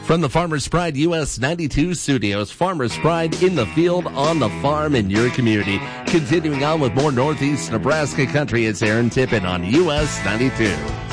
From the Farmers Pride US 92 studios, Farmers Pride in the field, on the farm, in your community. Continuing on with more Northeast Nebraska country, it's Aaron Tippin on US 92.